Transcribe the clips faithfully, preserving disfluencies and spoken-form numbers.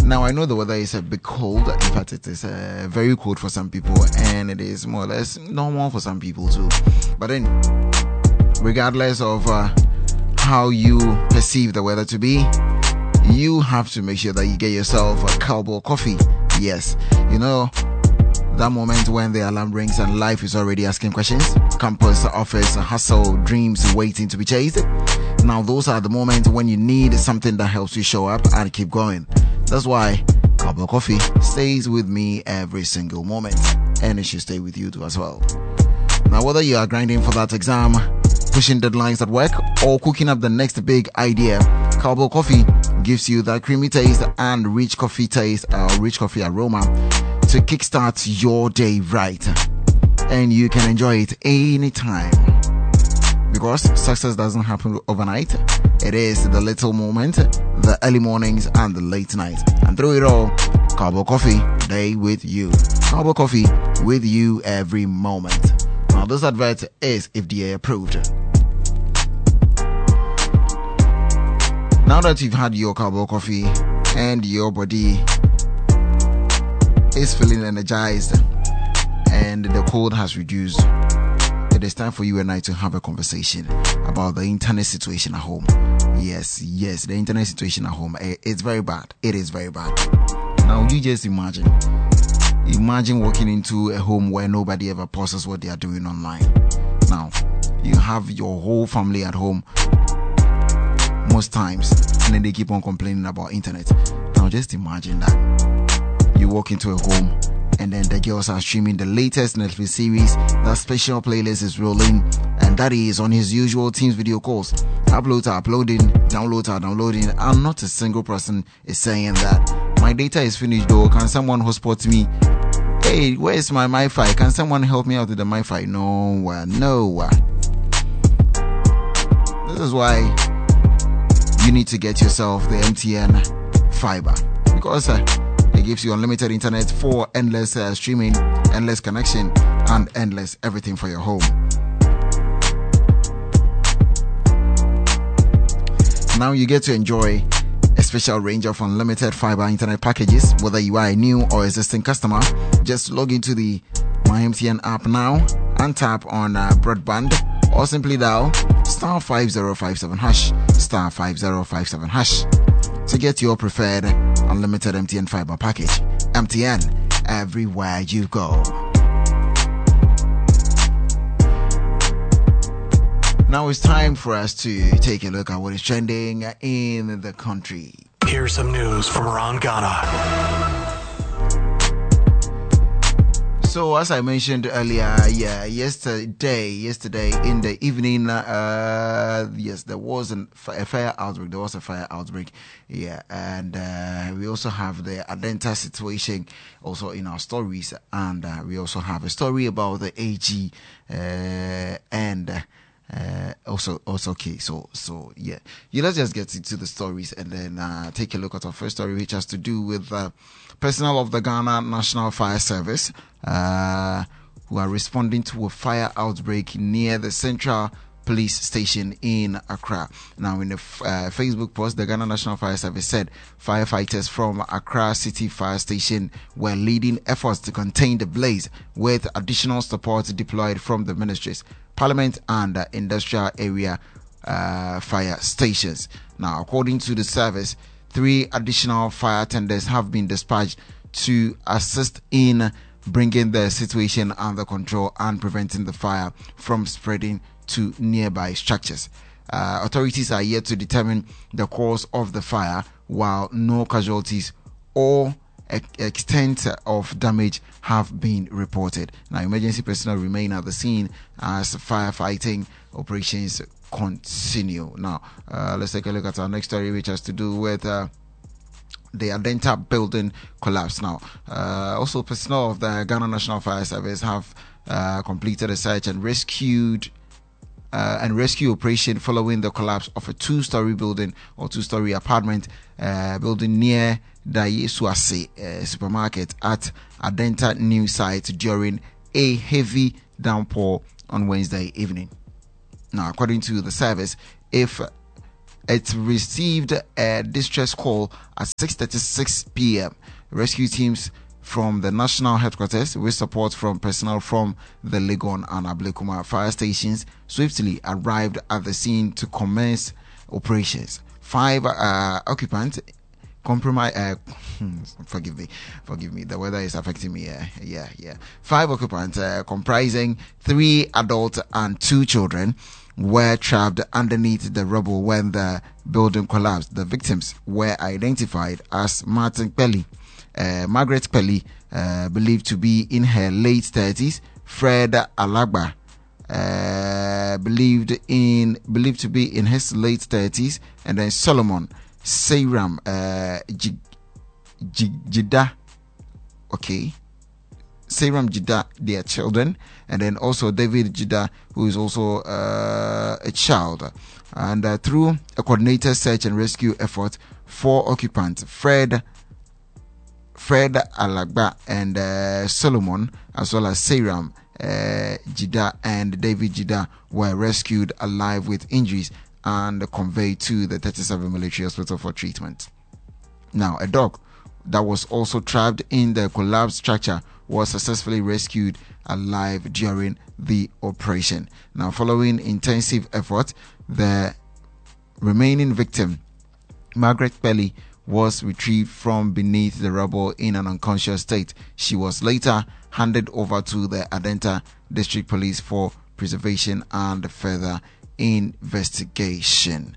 Now, I know the weather is a bit cold. In fact, it is uh, very cold for some people, and it is more or less normal for some people too. But then, regardless of uh, how you perceive the weather to be, you have to make sure that you get yourself a Cowboy coffee. Yes, you know, that moment when the alarm rings and life is already asking questions, campus, office, hustle, dreams waiting to be chased. Now, those are the moments when you need something that helps you show up and keep going. That's why Cowboy Coffee stays with me every single moment, and it should stay with you too as well. Now, whether you are grinding for that exam, pushing deadlines at work, or cooking up the next big idea, Cowboy Coffee gives you that creamy taste and rich coffee taste, or uh, rich coffee aroma to kickstart your day right. And you can enjoy it anytime. Because success doesn't happen overnight. It is the little moment, the early mornings, and the late night. And through it all, Cowboy Coffee, they with you. Cowboy Coffee with you every moment. Now, this advert is F D A approved. Now that you've had your Cowboy Coffee and your body is feeling energized and the cold has reduced, it is time for you and I to have a conversation about the internet situation at home. Yes, yes, the internet situation at home. It's very bad. It is very bad. Now, you just imagine. Imagine walking into a home where nobody ever pauses what they are doing online. Now, you have your whole family at home most times, and then they keep on complaining about internet. Now, just imagine that. You walk into a home, and then the girls are streaming the latest Netflix series. That special playlist is rolling, and that is on his usual Teams video calls. Uploads are uploading, downloads are downloading, and not a single person is saying that my data is finished though. Can someone hotspot me? Hey, where's my MiFi? Can someone help me out with the MiFi? No, uh, no. Uh. This is why you need to get yourself the M T N fiber, because uh, it gives you unlimited internet for endless uh, streaming, endless connection, and endless everything for your home. Now you get to enjoy a special range of unlimited fiber internet packages, whether you are a new or existing customer. Just log into the My M T N app now and tap on uh, broadband, or simply dial star five zero five seven hash, star five zero five seven hash to get your preferred unlimited M T N fiber package. M T N, everywhere you go. Now it's time for us to take a look at what is trending in the country. Here's some news from around Ghana. So, as I mentioned earlier, yeah, yesterday, yesterday in the evening, uh, yes, there was an, a fire outbreak. There was a fire outbreak, yeah, and uh, we also have the Adenta situation also in our stories, and uh, we also have a story about the A G uh, and. Uh, also, also okay. So, so yeah. yeah. Let's just get into the stories and then uh, take a look at our first story, which has to do with uh, personnel of the Ghana National Fire Service, uh, who are responding to a fire outbreak near the Central Police Station in Accra. Now, in the uh, Facebook post, the Ghana National Fire Service said firefighters from Accra City Fire Station were leading efforts to contain the blaze, with additional support deployed from the ministries, Parliament, and uh, industrial area uh, fire stations. Now, according to the service, three additional fire tenders have been dispatched to assist in bringing the situation under control and preventing the fire from spreading to nearby structures. Uh, authorities are yet to determine the cause of the fire, while no casualties or extent of damage have been reported. Now, emergency personnel remain at the scene as firefighting operations continue. Now, uh, let's take a look at our next story, which has to do with uh, the Adenta building collapse. Now, uh, also personnel of the Ghana National Fire Service have uh, completed a search and rescued Uh, and rescue operation following the collapse of a two-story building or two-story apartment uh, building near Dayesuase uh, supermarket at Adenta new site during a heavy downpour on Wednesday evening. Now, according to the service, if it received a distress call at six thirty-six p.m. Rescue teams from the national headquarters with support from personnel from the Legon and Ablekuma fire stations swiftly arrived at the scene to commence operations. Five uh, occupants compromise uh, forgive me forgive me the weather is affecting me. Uh, yeah yeah five occupants uh, comprising three adults and two children were trapped underneath the rubble when the building collapsed. The victims were identified as Martin Pelly, uh, Margaret Pelly, uh, believed to be in her late thirties, Fred Alagba, uh, believed in believed to be in his late thirties, and then Solomon Seiram uh, Jida, okay, Seiram Jida, their children, and then also David Jida, who is also uh, a child. And uh, through a coordinated search and rescue effort, four occupants, Fred Fred Alagba and uh, Solomon, as well as Seiram uh, Jida and David Jida, were rescued alive with injuries and conveyed to the thirty-seven Military Hospital for treatment. Now, a dog that was also trapped in the collapsed structure was successfully rescued alive during the operation. Now, following intensive effort, the remaining victim, Margaret Pelly, was retrieved from beneath the rubble in an unconscious state. She was later handed over to the Adenta District Police for preservation and further investigation.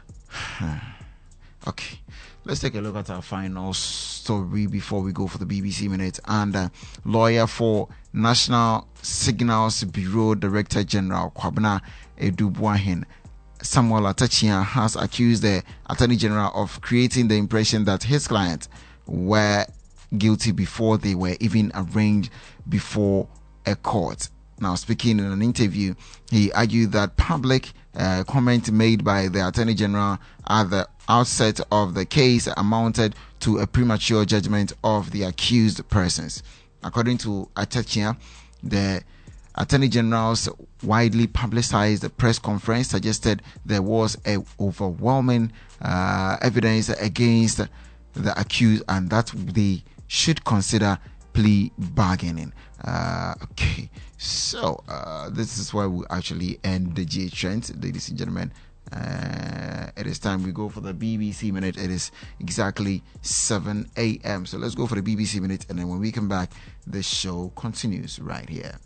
Okay, let's take a look at our final story before we go for the B B C Minute. And uh, lawyer for National Signals Bureau Director General Kwabena Edubuahin, Samuel Atachia, has accused the Attorney General of creating the impression that his clients were guilty before they were even arraigned before a court. Now, speaking in an interview, he argued that public uh, comment made by the Attorney General at the outset of the case amounted to a premature judgment of the accused persons. According to Atachia, the Attorney General's widely publicized press conference suggested there was a overwhelming uh, evidence against the accused and that they should consider plea bargaining. Uh, okay, so uh, this is where we actually end the G H Trend, ladies and gentlemen. Uh, it is time we go for the B B C Minute. It is exactly seven a.m. So let's go for the B B C Minute, and then when we come back, the show continues right here.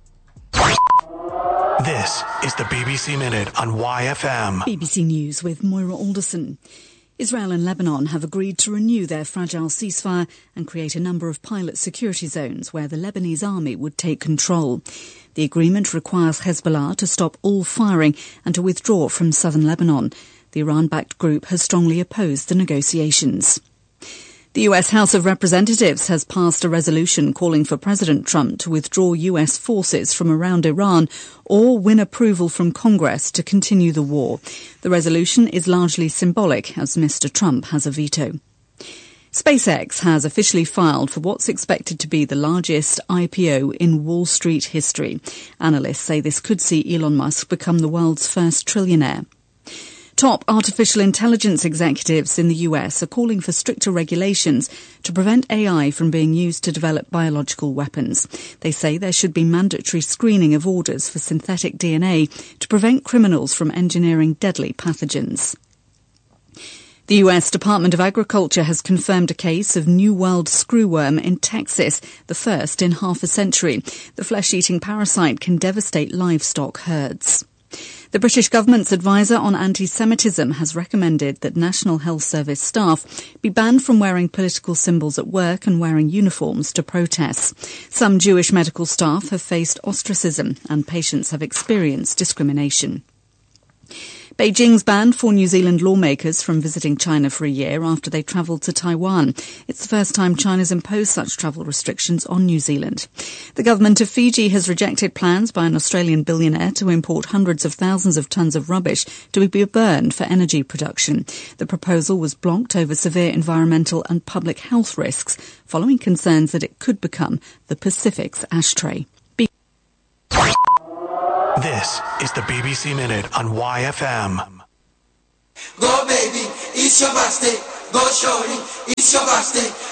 This is the B B C Minute on Y F M. B B C News with Moira Alderson. Israel and Lebanon have agreed to renew their fragile ceasefire and create a number of pilot security zones where the Lebanese army would take control. The agreement requires Hezbollah to stop all firing and to withdraw from southern Lebanon. The Iran-backed group has strongly opposed the negotiations. The U S House of Representatives has passed a resolution calling for President Trump to withdraw U S forces from around Iran or win approval from Congress to continue the war. The resolution is largely symbolic, as Mister Trump has a veto. SpaceX has officially filed for what's expected to be the largest I P O in Wall Street history. Analysts say this could see Elon Musk become the world's first trillionaire. Top artificial intelligence executives in the U S are calling for stricter regulations to prevent A I from being used to develop biological weapons. They say there should be mandatory screening of orders for synthetic D N A to prevent criminals from engineering deadly pathogens. The U S Department of Agriculture has confirmed a case of New World screwworm in Texas, the first in half a century. The flesh-eating parasite can devastate livestock herds. The British government's advisor on anti-Semitism has recommended that National Health Service staff be banned from wearing political symbols at work and wearing uniforms to protests. Some Jewish medical staff have faced ostracism and patients have experienced discrimination. Beijing's banned four New Zealand lawmakers from visiting China for a year after they travelled to Taiwan. It's the first time China's imposed such travel restrictions on New Zealand. The government of Fiji has rejected plans by an Australian billionaire to import hundreds of thousands of tonnes of rubbish to be burned for energy production. The proposal was blocked over severe environmental and public health risks, following concerns that it could become the Pacific's ashtray. This is the B B C Minute on Y F M. Go baby, it's your birthday. Go shorty, it's your birthday.